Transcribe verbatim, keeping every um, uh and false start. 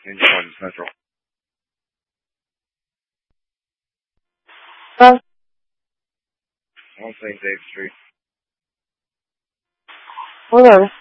in Jordan Central. Huh? I want Saint Dave Street. Hold on.